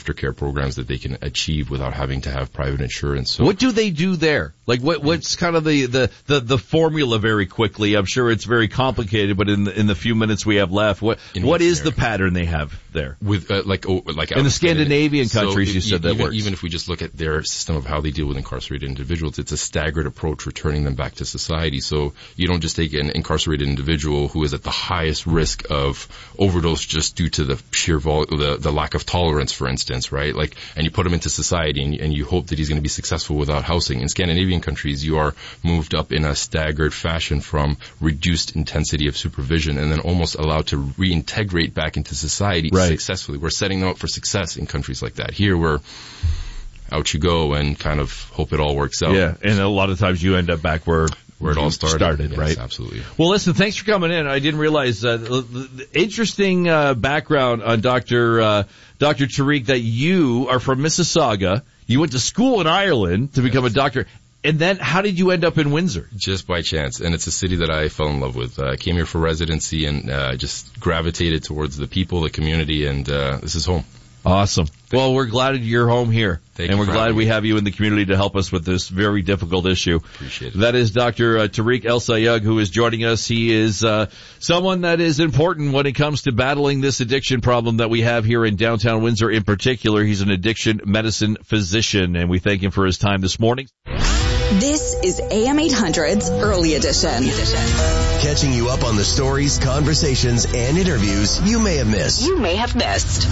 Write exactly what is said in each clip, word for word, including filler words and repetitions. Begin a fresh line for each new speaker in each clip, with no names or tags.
aftercare programs that they can achieve without having to have private insurance. So,
what do they do there? Like, what, what's kind of the, the, the, the formula very quickly? I'm sure it's very complicated, but in the, in the few minutes we have left, what, what is the pattern they have there?
With, uh, like, oh, like,
in the Scandinavian countries, so you said that
even,
works.
Even if we just look at their system of how they deal with incarcerated individuals, it's a staggered approach, returning them back to society. So you don't just take an incarcerated individual who is at the highest risk of overdose just due to the sheer vol- the, the lack of tolerance, for instance, right? Like, and you put him into society and, and you hope that he's going to be successful without housing. In Scandinavian countries, you are moved up in a staggered fashion from reduced intensity of supervision and then almost allowed to reintegrate back into society
right.
successfully. We're setting them up for success in countries like that. Here, we're out you go and kind of hope it all works out.
Yeah, and a lot of times you end up back where
where it all started,
started
yes,
right?
Absolutely.
Well, listen, thanks for coming in. I didn't realize uh, the, the interesting uh, background on Doctor Uh, Doctor Tariq, that you are from Mississauga. You went to school in Ireland to become yes. a doctor. And then how did you end up in Windsor?
Just by chance. And it's a city that I fell in love with. I uh, came here for residency and uh, just gravitated towards the people, the community, and uh, this is home.
Awesome. Well, we're glad you're home here.
Thank
and
you
we're glad we
me.
have you in the community to help us with this very difficult issue.
Appreciate it.
That is Doctor Uh, Tariq El-Sayed, who is joining us. He is uh, someone that is important when it comes to battling this addiction problem that we have here in downtown Windsor in particular. He's an addiction medicine physician, and we thank him for his time this morning.
This is A M eight hundred's Early Edition.
Catching you up on the stories, conversations, and interviews you may have missed.
You may have missed.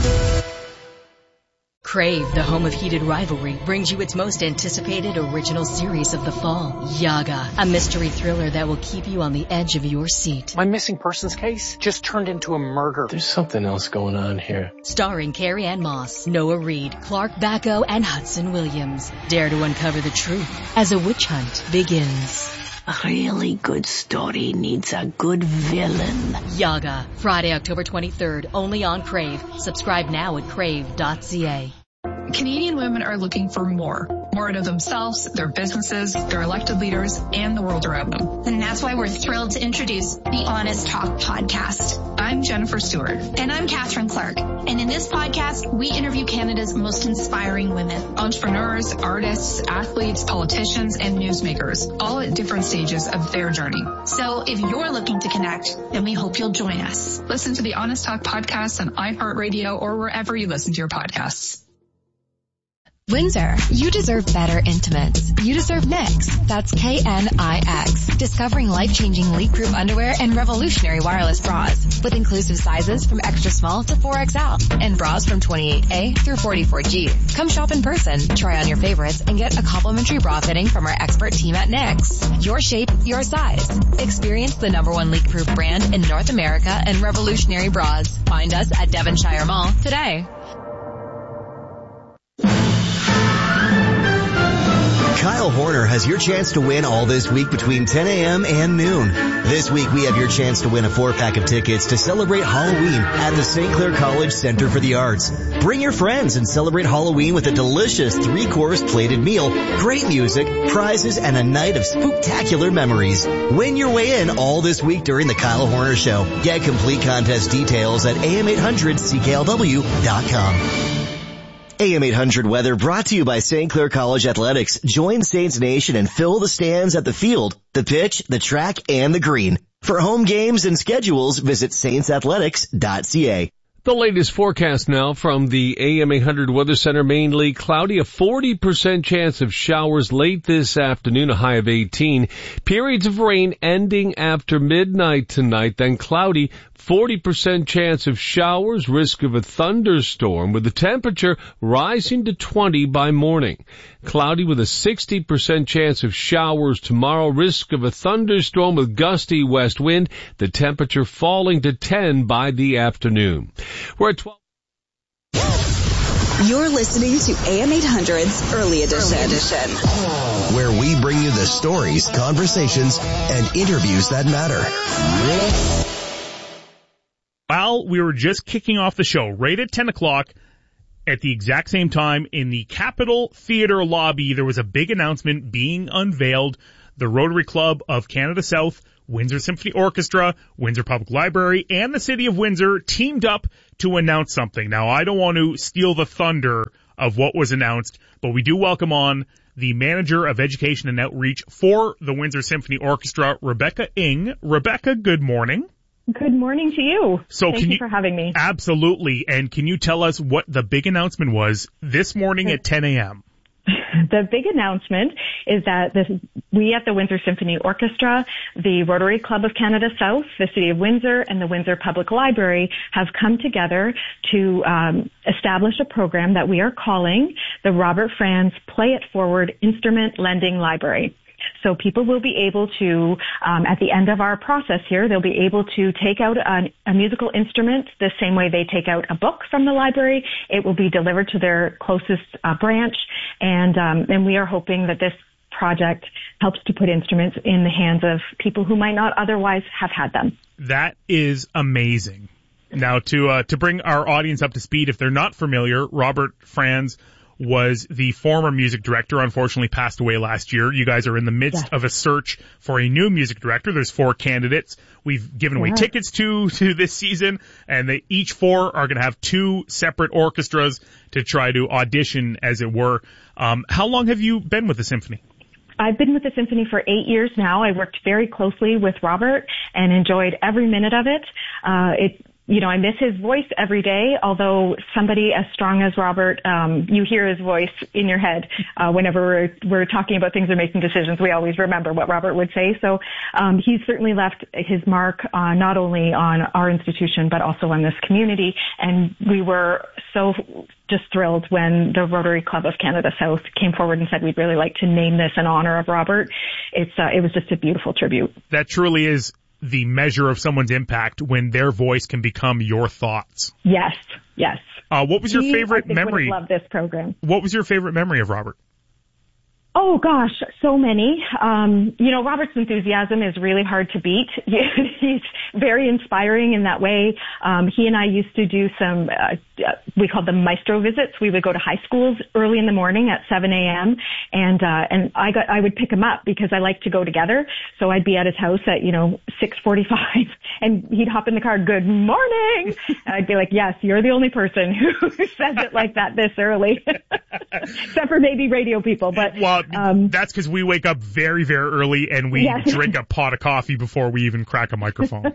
Crave, the home of heated rivalry, brings you its most anticipated original series of the fall, Yaga, a mystery thriller that will keep you on the edge of your seat.
My missing persons case just turned into a murder.
There's something else going on here.
Starring Carrie Ann Moss, Noah Reid, Clark Bacco, and Hudson Williams. Dare to uncover the truth as a witch hunt begins.
A really good story needs a good villain.
Yaga, Friday, October twenty-third, only on Crave. Subscribe now at crave dot c a.
Canadian women are looking for more. More out of themselves, their businesses, their elected leaders, and the world around them.
And that's why we're thrilled to introduce the Honest Talk podcast.
I'm Jennifer Stewart.
And I'm Catherine Clark. And in this podcast, we interview Canada's most inspiring women.
Entrepreneurs, artists, athletes, politicians, and newsmakers, all at different stages of their journey.
So if you're looking to connect, then we hope you'll join us.
Listen to the Honest Talk podcast on iHeartRadio or wherever you listen to your podcasts.
Windsor, you deserve better intimates. You deserve Knix. That's K N I X. Discovering life-changing leak-proof underwear and revolutionary wireless bras with inclusive sizes from extra small to four X L and bras from twenty-eight A through forty-four G. Come shop in person, try on your favorites, and get a complimentary bra fitting from our expert team at Knix. Your shape, your size. Experience the number one leak-proof brand in North America and revolutionary bras. Find us at Devonshire Mall today.
Kyle Horner has your chance to win all this week between ten a.m. and noon. This week we have your chance to win a four-pack of tickets to celebrate Halloween at the Saint Clair College Center for the Arts. Bring your friends and celebrate Halloween with a delicious three-course plated meal, great music, prizes, and a night of spooktacular memories. Win your way in all this week during the Kyle Horner Show. Get complete contest details at A M eight hundred C K L W dot com. A M eight hundred weather brought to you by Saint Clair College Athletics. Join Saints Nation and fill the stands at the field, the pitch, the track, and the green. For home games and schedules, visit saints athletics dot c a.
The latest forecast now from the A M eight hundred Weather Center. Mainly cloudy, a forty percent chance of showers late this afternoon, a high of eighteen. Periods of rain ending after midnight tonight, then cloudy, forty percent chance of showers, risk of a thunderstorm, with the temperature rising to twenty by morning. Cloudy with a sixty percent chance of showers tomorrow, risk of a thunderstorm with gusty west wind, the temperature falling to ten by the afternoon. We're at twelve.
You're listening to A M eight hundred's Early Edition. Early Edition,
where we bring you the stories, conversations, and interviews that matter.
Well, we were just kicking off the show right at ten o'clock. At the exact same time, in the Capitol Theatre lobby, there was a big announcement being unveiled. The Rotary Club of Canada South Windsor Symphony Orchestra, Windsor Public Library, and the City of Windsor teamed up to announce something. Now, I don't want to steal the thunder of what was announced, but we do welcome on the Manager of Education and Outreach for the Windsor Symphony Orchestra, Rebecca Ng. Rebecca, good morning.
Good morning to you.
So
Thank
can
you,
you
for having me.
Absolutely. And can you tell us what the big announcement was this morning at ten a.m.?
The big announcement is that this, we at the Windsor Symphony Orchestra, the Rotary Club of Canada South, the City of Windsor, and the Windsor Public Library have come together to um, establish a program that we are calling the Robert Franz Play It Forward Instrument Lending Library. So people will be able to, um, at the end of our process here, they'll be able to take out a, a musical instrument the same way they take out a book from the library. It will be delivered to their closest uh, branch, and um, and we are hoping that this project helps to put instruments in the hands of people who might not otherwise have had them.
That is amazing. Now, to uh, to bring our audience up to speed, if they're not familiar, Robert Franz was the former music director, unfortunately passed away last year. You guys are in the midst yes. of a search for a new music director. There's four candidates we've given away yeah. tickets to to this season, and they each four are going to have two separate orchestras to try to audition, as it were. Um, how long have you been with the symphony?
I've been with the symphony for eight years now. I worked very closely with Robert and enjoyed every minute of it. Uh, it You know, I miss his voice every day, although somebody as strong as Robert, um, you hear his voice in your head. Uh, whenever we're, we're talking about things or making decisions, we always remember what Robert would say. So, um, he's certainly left his mark, uh, not only on our institution, but also on this community. And we were so just thrilled when the Rotary Club of Canada South came forward and said, we'd really like to name this in honor of Robert. It's, uh, it was just a beautiful tribute.
That truly is the measure of someone's impact when their voice can become your thoughts.
Yes, yes.
Uh, what was your
he,
favorite
I think,
memory?
Would have loved this program.
What was your favorite memory of Robert?
Oh gosh, so many. Um, you know, Robert's enthusiasm is really hard to beat. He's very inspiring in that way. Um, he and I used to do some, uh, we called them maestro visits. We would go to high schools early in the morning at seven a.m. and, uh, and I got, I would pick him up because I like to go together. So I'd be at his house at, you know, six forty-five and he'd hop in the car, good morning. And I'd be like, yes, you're the only person who says it like that this early. Except for maybe radio people, but.
Well, Um, that's because we wake up very, very early and we
yes.
drink a pot of coffee before we even crack a microphone.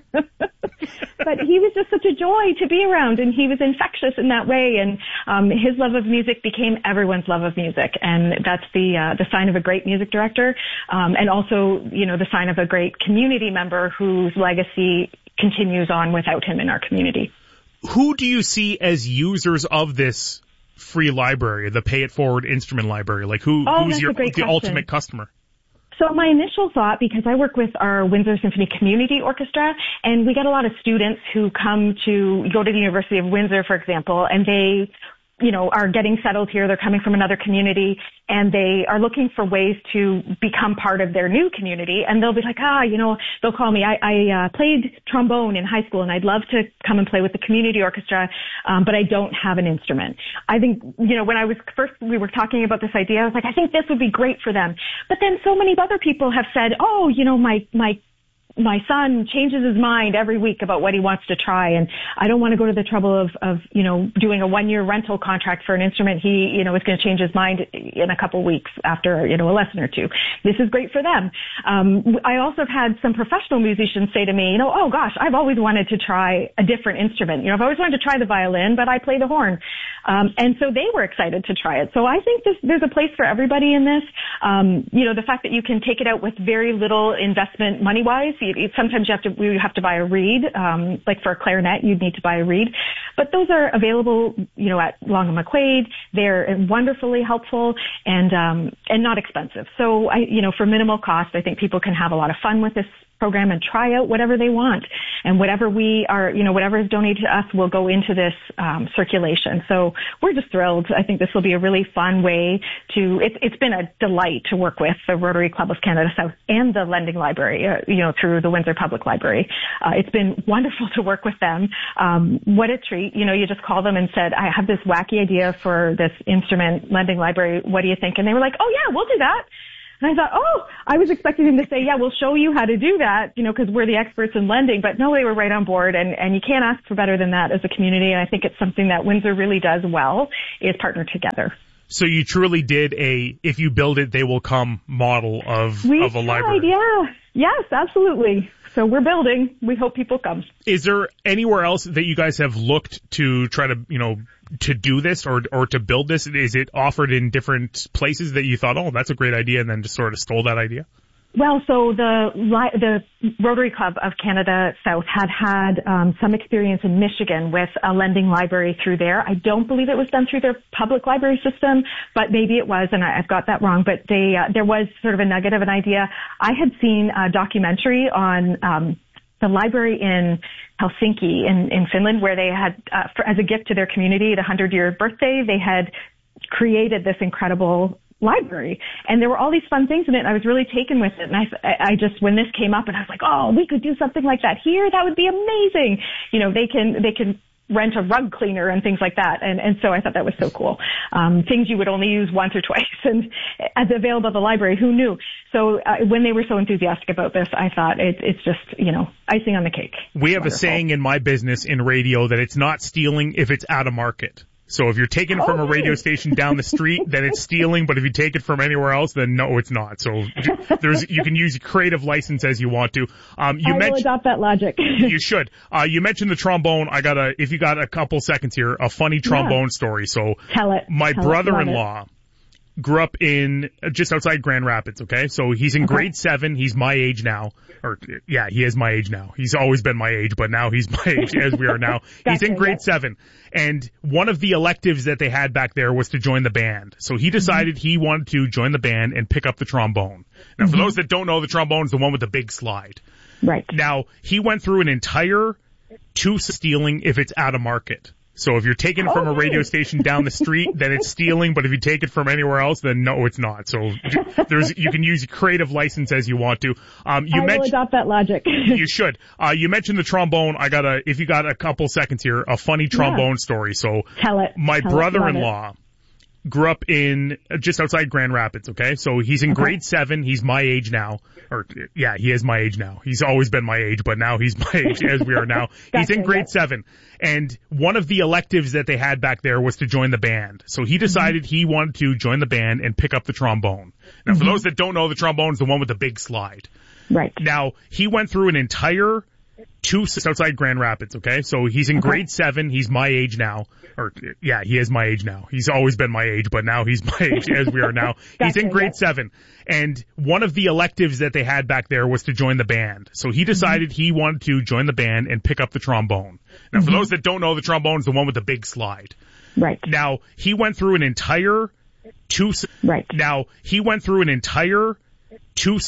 But he was just such a joy to be around, and he was infectious in that way. And um, his love of music became everyone's love of music, and that's the uh, the sign of a great music director, um, and also, you know, the sign of a great community member whose legacy continues on without him in our community.
Who do you see as users of this free library, the Pay It Forward Instrument Library? Like who,
oh,
who's your, the
question.
ultimate customer?
So my initial thought, because I work with our Windsor Symphony Community Orchestra, and we get a lot of students who come to go to the University of Windsor, for example, and they, you know, are getting settled here. They're coming from another community, and they are looking for ways to become part of their new community. And they'll be like, ah, you know, they'll call me. I, I uh, played trombone in high school, and I'd love to come and play with the community orchestra, um, but I don't have an instrument. I think, you know, when I was first, we were talking about this idea, I was like, I think this would be great for them. But then so many other people have said, oh, you know, my my my son changes his mind every week about what he wants to try, and I don't want to go to the trouble of, of, you know, doing a one-year rental contract for an instrument. He, you know, is going to change his mind in a couple weeks after, you know, a lesson or two. This is great for them. Um, I also have had some professional musicians say to me, you know, oh gosh, I've always wanted to try a different instrument. You know, I've always wanted to try the violin, but I play the horn. Um, and so they were excited to try it. So I think this, there's a place for everybody in this. Um, you know, the fact that you can take it out with very little investment money-wise. You, you, sometimes you have to, we have to buy a reed. Um, like for a clarinet, you'd need to buy a reed. But those are available, you know, at Long and McQuaid. They're wonderfully helpful and, um, and not expensive. So I, you know, for minimal cost, I think people can have a lot of fun with this program and try out whatever they want, and whatever we are, you know, whatever is donated to us will go into this um, circulation. So we're just thrilled. I think this will be a really fun way to. It's it's been a delight to work with the Rotary Club of Canada South and the Lending Library, uh, you know, through the Windsor Public Library. Uh, it's been wonderful to work with them. Um, what a treat! You know, you just call them and said, I have this wacky idea for this instrument lending library. What do you think? And they were like, oh yeah, we'll do that. And I thought, oh, I was expecting him to say, yeah, we'll show you how to do that, you know, because we're the experts in lending. But no, they were right on board. And, and you can't ask for better than that as a community. And I think it's something that Windsor really does well, is partner together.
So you truly did a, if you build it, they will come model of,
we
of a
tried,
library.
Yeah. Yes, absolutely. So we're building. We hope people come.
Is there anywhere else that you guys have looked to try to, you know, to do this or or to build this? Is it offered in different places that you thought, oh, that's a great idea, and then just sort of stole that idea?
Well, so the the Rotary Club of Canada South had had um, some experience in Michigan with a lending library through there. I don't believe it was done through their public library system, but maybe it was, and I, I've got that wrong. But they uh, there was sort of a nugget of an idea. I had seen a documentary on um, the library in Helsinki in, in Finland, where they had, uh, for, as a gift to their community at a hundred-year birthday, they had created this incredible library, and there were all these fun things in it, and I was really taken with it. And I, I just, when this came up, and I was like, oh, we could do something like that here. That would be amazing. You know, they can, they can rent a rug cleaner and things like that. And, and so I thought that was so cool. Um, things you would only use once or twice, and as available at the library, who knew? So uh, when they were so enthusiastic about this, I thought it, it's just, you know, icing on the cake.
We have
Wonderful.
a saying in my business in radio that it's not stealing if it's out of market. So if you're taking it from
oh,
a radio
nice.
station down the street, then it's stealing. But if you take it from anywhere else, then no, it's not. So there's, you can use creative license as you want to. Um, you
I will adopt that logic.
You should. Uh, you mentioned the trombone. I got a, if you got a couple seconds here, a funny trombone yeah. story. So
tell it.
My
tell
brother-in-law grew up in just outside Grand Rapids. Okay, so he's in
okay.
grade seven. He's my age now, or yeah, he is my age now. He's always been my age, but now he's my age as we are now.
Gotcha,
he's in grade
yeah.
seven, and one of the electives that they had back there was to join the band. So he decided mm-hmm. he wanted to join the band and pick up the trombone. Now, mm-hmm. for those that don't know, the trombone is the one with the big slide.
Right.
Now he went through an entire two stealing if it's out of market. So if you're taking it from
oh,
a radio
nice.
station down the street, then it's stealing. But if you take it from anywhere else, then no, it's not. So there's, you can use creative license as you want to. Um, you
I
mentioned,
will adopt that logic.
You should. Uh, you mentioned the trombone. I got a, if you got a couple seconds here, a funny trombone yeah. story. So
tell it.
My
tell
brother-in-law grew up in just outside Grand Rapids. Okay, so he's in okay. grade seven. He's my age now, or yeah, he is my age now. He's always been my age, but now he's my age as we are now.
Gotcha,
he's in grade
yeah.
seven, and one of the electives that they had back there was to join the band. So he decided mm-hmm. he wanted to join the band and pick up the trombone. Now, mm-hmm. for those that don't know, the trombone is the one with the big slide.
Right.
Now he went through an entire two outside Grand Rapids. Okay, so he's in okay. grade seven. He's my age now, or yeah, he is my age now. He's always been my age, but now he's my age as we are now.
Gotcha,
he's in grade
yeah.
seven, and one of the electives that they had back there was to join the band. So he decided mm-hmm. he wanted to join the band and pick up the trombone. Now, mm-hmm. for those that don't know, the trombone is the one with the big slide.
Right.
Now he went through an entire two.
Right.
Now he went through an entire two.